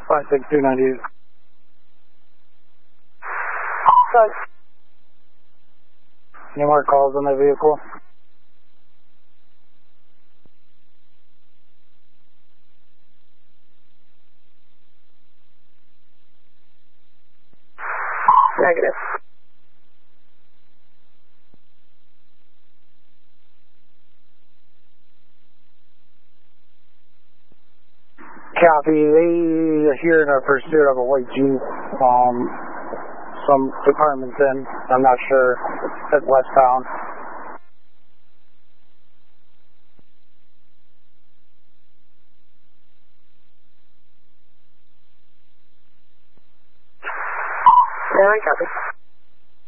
56298. Any more calls on that vehicle? Negative. Copy. They are here in our pursuit of a white Jeep. Some departments in. I'm not sure. It's westbound. Yeah, I copy.